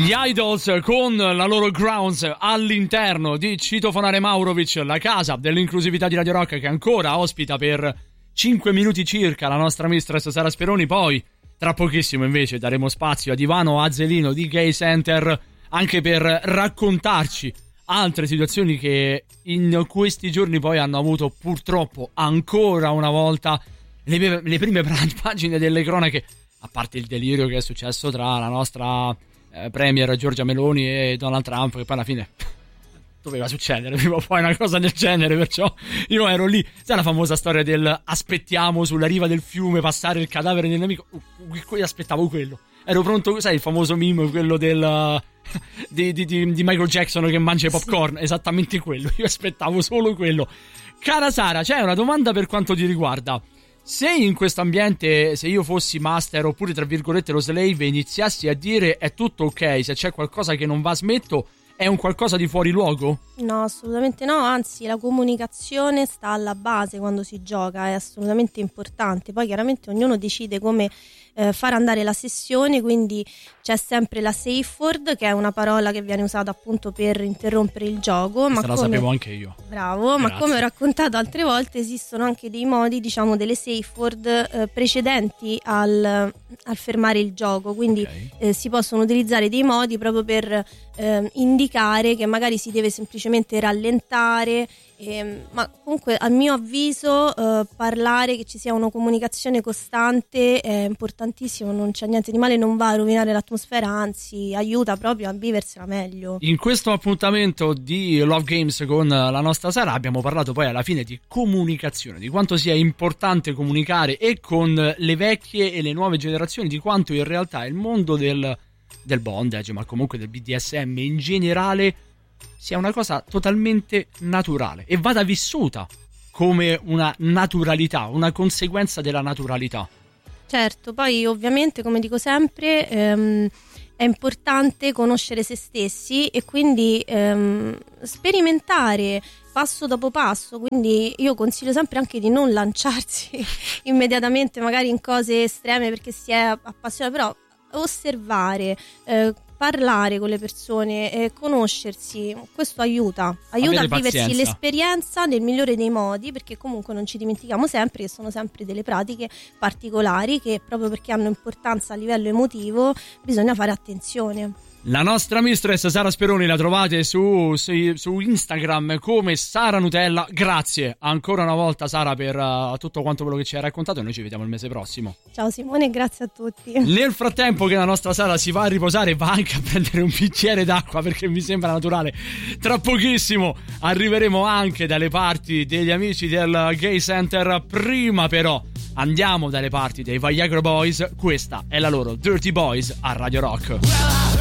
Gli Idols con la loro Grounds all'interno di Citofonare Maurovic, la casa dell'inclusività di Radio Rock, che ancora ospita per 5 minuti circa la nostra mistress Sara Speroni. Poi tra pochissimo invece daremo spazio ad Ivano Azelino di Gay Center, anche per raccontarci altre situazioni che in questi giorni poi hanno avuto purtroppo ancora una volta le prime pagine delle cronache, a parte il delirio che è successo tra la nostra premier Giorgia Meloni e Donald Trump, che poi alla fine doveva succedere prima o poi una cosa del genere, perciò io ero lì. Sai la famosa storia del aspettiamo sulla riva del fiume passare il cadavere del nemico? Aspettavo quello, ero pronto, sai il famoso meme, quello del di Michael Jackson che mangia i popcorn, sì. Esattamente quello, io aspettavo solo quello. Cara Sara, c'è una domanda per quanto ti riguarda. Se in questo ambiente, se io fossi master oppure tra virgolette lo slave, iniziassi a dire è tutto ok, se c'è qualcosa che non va smetto, è un qualcosa di fuori luogo? No, assolutamente no, anzi la comunicazione sta alla base quando si gioca, è assolutamente importante. Poi chiaramente ognuno decide come far andare la sessione, quindi c'è sempre la safe word, che è una parola che viene usata appunto per interrompere il gioco. Questa la sapevo anche io. Bravo. Grazie. Ma come ho raccontato altre volte esistono anche dei modi, diciamo delle safe word precedenti al fermare il gioco, quindi okay. Si possono utilizzare dei modi proprio per indicare che magari si deve semplicemente rallentare, ma comunque a mio avviso parlare, che ci sia una comunicazione costante è importantissimo, non c'è niente di male, non va a rovinare l'atmosfera, anzi aiuta proprio a viversela meglio. In questo appuntamento di Love Games con la nostra Sara abbiamo parlato poi alla fine di comunicazione, di quanto sia importante comunicare, e con le vecchie e le nuove generazioni di quanto in realtà il mondo del bondage, ma comunque del BDSM in generale, sia una cosa totalmente naturale e vada vissuta come una naturalità, una conseguenza della naturalità. Certo, poi ovviamente, come dico sempre, è importante conoscere se stessi e quindi sperimentare passo dopo passo, quindi io consiglio sempre anche di non lanciarsi immediatamente magari in cose estreme perché si è appassionati, però osservare, parlare con le persone, conoscersi, questo aiuta a viversi l'esperienza nel migliore dei modi, perché comunque non ci dimentichiamo sempre che sono sempre delle pratiche particolari che proprio perché hanno importanza a livello emotivo bisogna fare attenzione. La nostra mistress Sara Speroni la trovate su Instagram come Sara Nutella. Grazie ancora una volta Sara per tutto quanto quello che ci hai raccontato, e noi ci vediamo il mese prossimo. Ciao Simone e grazie a tutti. Nel frattempo che la nostra Sara si va a riposare, va anche a prendere un bicchiere d'acqua perché mi sembra naturale. Tra pochissimo arriveremo anche dalle parti degli amici del Gay Center. Prima però andiamo dalle parti dei Viagra Boys. Questa è la loro Dirty Boys a Radio Rock.